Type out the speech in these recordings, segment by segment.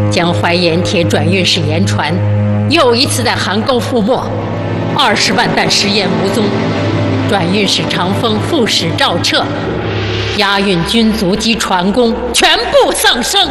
江淮盐铁转运使盐船又一次在邗沟覆没，20万担食盐无踪，转运使长风副使赵彻，押运军卒及船工全部丧生。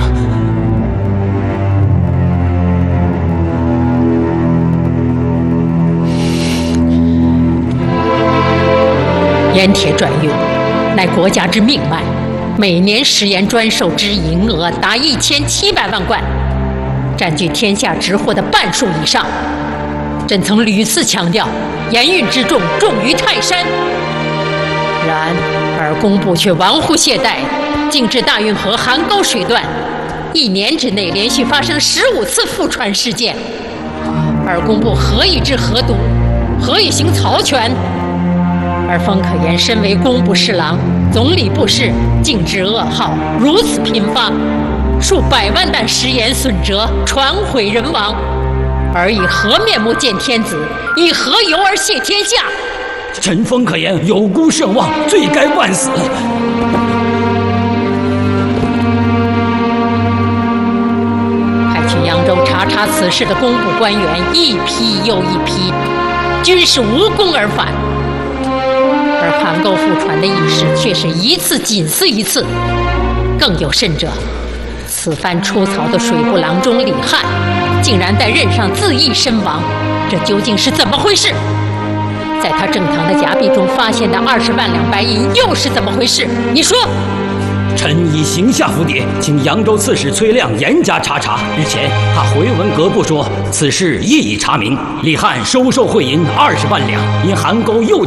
盐铁转运乃国家之命脉，每年食盐专售之营额达1700万贯，占据天下直货的半数以上。朕曾屡次强调，盐运之重重于泰山，然而工部却玩忽懈怠，竟至大运河邗沟水段，1年之内连续发生15次覆船事件。而工部何以治河督，何以行曹权？而冯可言身为工部侍郎、总理部事，竟致噩耗如此频发，数百万担食盐损折，船毁人亡。而以何面目见天子？以何由而谢天下？ 臣冯可言有辜圣望，罪该万死。 派去扬州查此事的工部官员一批又一批，均是无功而返。而邗沟覆船的轶事却是一次紧似一次。更有甚者，此番出草的水部郎中李翰，竟然在任上自缢身亡，这究竟是怎么回事？在他正堂的夹壁中发现的20万两白银又是怎么回事？你说。 臣已行下府邸，请扬州刺史崔亮严加查查。日前他回文阁部说，此事亦已查明，李翰收受贿银20万两，因邗沟又